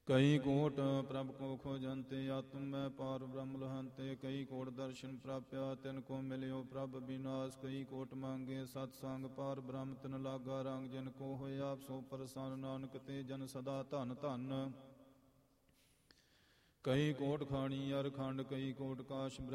ਕਈ ਕੋਟ ਪ੍ਰਭ ਕੋ ਖੋਜੰਤੇ ਆਤਮ ਮੈਂ ਪਾਰ ਬ੍ਰਹਮ ਲਹੰਤੇ। ਕਈ ਕੋਟ ਦਰਸ਼ਨ ਪ੍ਰਾਪਿਆ ਤਿਨ ਕੋ ਮਿਲਿਓ ਪ੍ਰਭ ਬਿਨਾਸ਼। ਕਈ ਕੋਟ ਮੰਗੇ ਸਤ ਸੰਗ ਪਾਰ ਬ੍ਰਹਮ ਤਿਨ ਲਾਗਾ ਰੰਗ। ਜਿਨ ਕੋ ਹੋਇਆ ਆਪ ਸੋ ਪ੍ਰਸੰਨ ਨਾਨਕ ਤੇ ਜਨ ਸਦਾ ਧਨ ਧਨ। ਕਈ ਕੋਟ ਖਾਣੀ ਅਰ ਖੰਡ ਕਈ ਕੋਟ ਕਾਸ਼